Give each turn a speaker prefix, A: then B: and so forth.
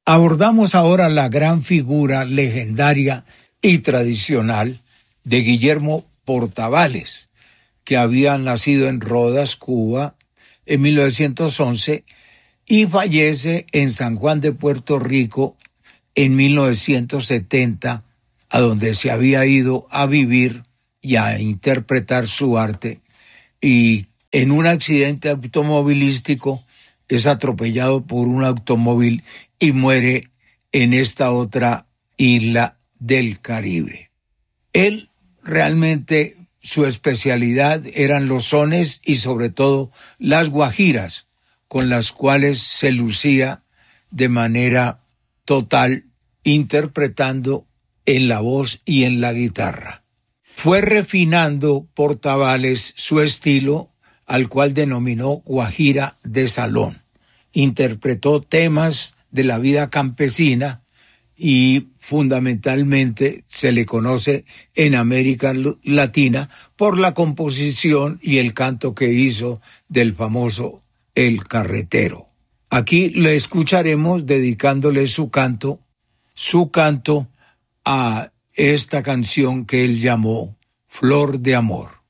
A: Abordamos ahora la gran figura legendaria y tradicional de Guillermo Portavales, que había nacido en Rodas, Cuba, en 1911 y fallece en San Juan de Puerto Rico en 1970, a donde se había ido a vivir y a interpretar su arte, y en un accidente automovilístico es atropellado por un automóvil y muere en esta otra isla del Caribe. Él realmente, su especialidad eran los sones y sobre todo las guajiras, con las cuales se lucía de manera total, interpretando en la voz y en la guitarra. Fue refinando Portavales su estilo, al cual denominó guajira de salón. Interpretó temas de la vida campesina y fundamentalmente se le conoce en América Latina por la composición y el canto que hizo del famoso El Carretero. Aquí le escucharemos dedicándole su canto a esta canción que él llamó Flor de Amor.